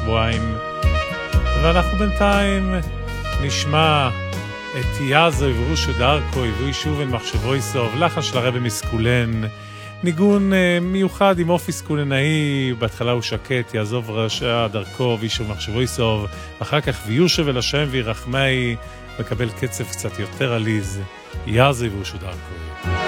שבועיים, ואנחנו בינתיים נשמע את יעזוב רושו דרכוי והוא ישוב אין מחשבו יסוב, לחן של הרבי מסקולן, ניגון מיוחד עם אופי סקולנאי, בהתחלה הוא שקט, יעזוב רשע דרכו וישוב מחשבו יסוב, ואחר כך ויושב אל השם וירחמי, מקבל קצב קצת יותר עליז, יעזוב רושו דרכוי.